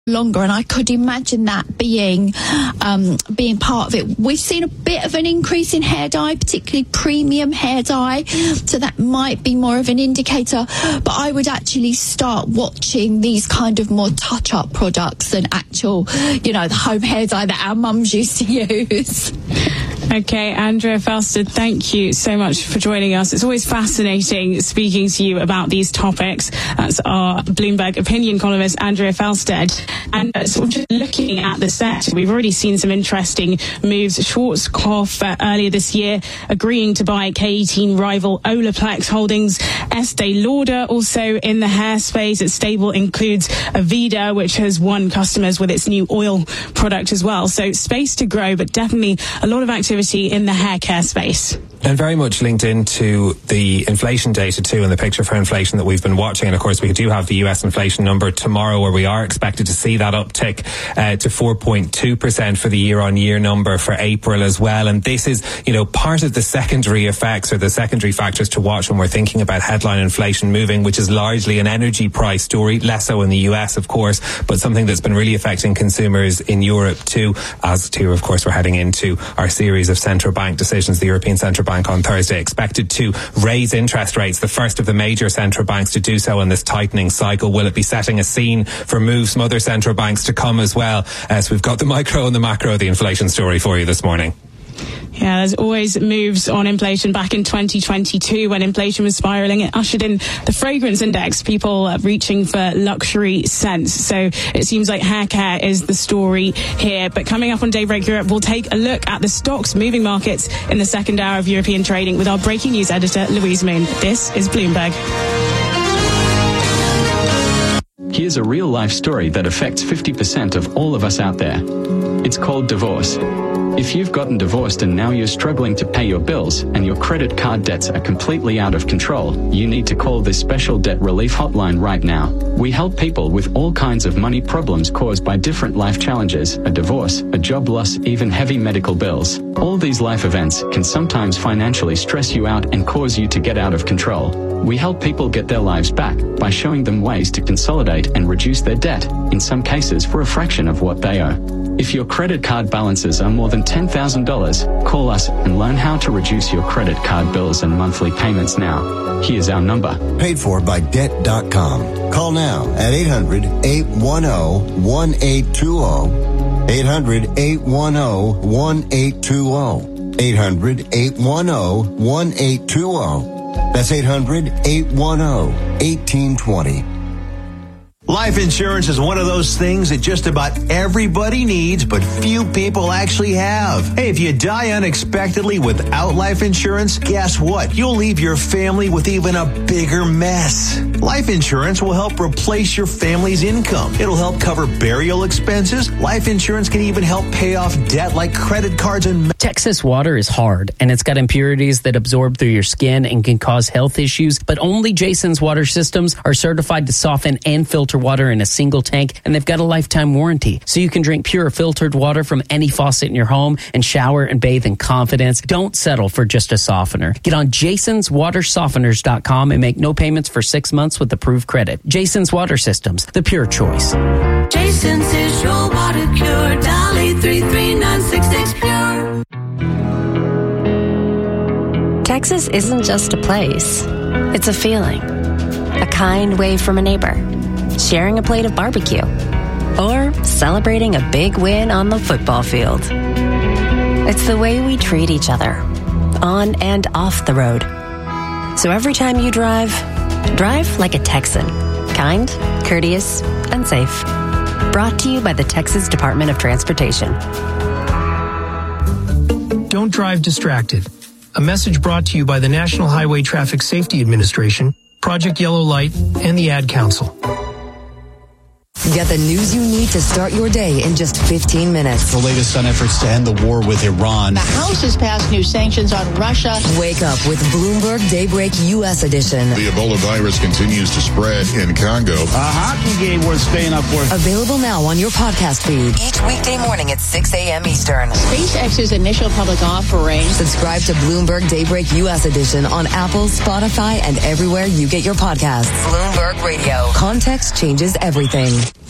longer, and I could imagine that being part of it. We've seen a bit of an increase in hair dye, particularly premium hair dye, so that might be more of an indicator, but I would actually start watching these kind of more touch-up products than actual, the home hair dye that our mums used to use. Okay, Andrea Felsted, thank you so much for joining us. It's always fascinating speaking to you about these topics. That's our Bloomberg opinion columnist, Andrea Felsted. And sort of just looking at the sector, we've already seen some interesting moves. Schwarzkopf earlier this year agreeing to buy K18 rival Olaplex Holdings. Estee Lauder also in the hair space. Its stable includes Aveda, which has won customers with its new oil product as well. So space to grow, but definitely a lot of activity in the hair care space. And very much linked into the inflation data too, and the picture for inflation that we've been watching. And of course, we do have the US inflation number tomorrow, where we are expected to see that uptick to 4.2% for the year-on-year number for April as well. And this is, part of the secondary effects or the secondary factors to watch when we're thinking about headline inflation moving, which is largely an energy price story, less so in the US, of course, but something that's been really affecting consumers in Europe too. As to, of course, we're heading into our series of central bank decisions. The European Central Bank on Thursday expected to raise interest rates, the first of the major central banks to do so in this tightening cycle. Will it be setting a scene for moves from other central banks to come as well? So we've got the micro and the macro of the inflation story for you this morning. Yeah, there's always moves on inflation. Back in 2022, when inflation was spiraling, it ushered in the fragrance index, people reaching for luxury scents. So it seems like hair care is the story here. But coming up on Daybreak Europe, we'll take a look at the stocks moving markets in the second hour of European trading with our breaking news editor, Louise Moon. This is Bloomberg. Here's a real-life story that affects 50% of all of us out there. It's called divorce. If you've gotten divorced and now you're struggling to pay your bills and your credit card debts are completely out of control, you need to call this special debt relief hotline right now. We help people with all kinds of money problems caused by different life challenges, a divorce, a job loss, even heavy medical bills. All these life events can sometimes financially stress you out and cause you to get out of control. We help people get their lives back by showing them ways to consolidate and reduce their debt, in some cases for a fraction of what they owe. If your credit card balances are more than $10,000, call us and learn how to reduce your credit card bills and monthly payments now. Here's our number. Paid for by Debt.com. Call now at 800-810-1820. 800-810-1820. 800-810-1820. That's 800-810-1820. Life insurance is one of those things that just about everybody needs, but few people actually have. Hey, if you die unexpectedly without life insurance, guess what? You'll leave your family with even a bigger mess. Life insurance will help replace your family's income. It'll help cover burial expenses. Life insurance can even help pay off debt like credit cards and... Texas water is hard, and it's got impurities that absorb through your skin and can cause health issues, but only Jason's water systems are certified to soften and filter water in a single tank, and they've got a lifetime warranty. So you can drink pure filtered water from any faucet in your home and shower and bathe in confidence. Don't settle for just a softener. Get on jasonswatersofteners.com and make no payments for 6 months with approved credit. Jason's Water Systems, the pure choice. Jason's is your water cure. Dolly 33966 pure. Texas isn't just a place. It's a feeling. A kind wave from a neighbor. Sharing a plate of barbecue, or celebrating a big win on the football field. It's the way we treat each other, on and off the road. So every time you drive like a Texan. Kind, courteous, and safe. Brought to you by the Texas Department of Transportation. Don't drive distracted. A message brought to you by the National Highway Traffic Safety Administration, Project Yellow Light, and the Ad Council. Get the news you need to start your day in just 15 minutes. The latest on efforts to end the war with Iran. The House has passed new sanctions on Russia. Wake up with Bloomberg Daybreak U.S. edition. The Ebola virus continues to spread in Congo. A hockey game worth staying up for. Available now on your podcast feed. Each weekday morning at 6 a.m. Eastern. SpaceX's initial public offering. Subscribe to Bloomberg Daybreak U.S. edition on Apple, Spotify, and everywhere you get your podcasts. Bloomberg Radio. Context changes everything.